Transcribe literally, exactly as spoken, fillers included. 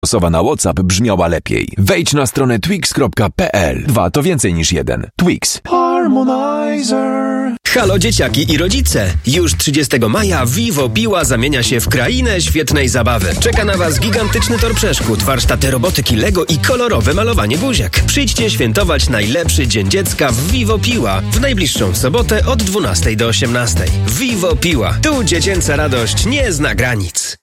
głosowa na WhatsApp brzmiała lepiej. Wejdź na stronę twix kropka p l. Dwa to więcej niż jeden. Twix. Harmonizer. Halo dzieciaki i rodzice! Już trzydziestego maja Vivo Piła zamienia się w krainę świetnej zabawy. Czeka na Was gigantyczny tor przeszkód, warsztaty robotyki Lego i kolorowe malowanie buziak. Przyjdźcie świętować najlepszy Dzień Dziecka w Vivo Piła w najbliższą sobotę od dwunastej do osiemnastej. Vivo Piła. Tu dziecięca radość nie zna granic.